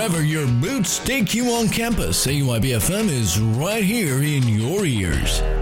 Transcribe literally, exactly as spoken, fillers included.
Wherever your boots take you on campus, A Y B F M is right here in your ears.